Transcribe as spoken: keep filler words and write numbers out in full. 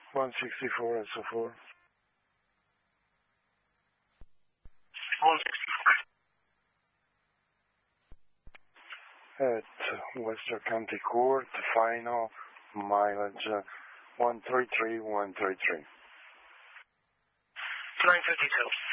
one sixty-four and so forth. one sixty-four. At Western County Court, final mileage uh, one three three one three three. nine fifty-two.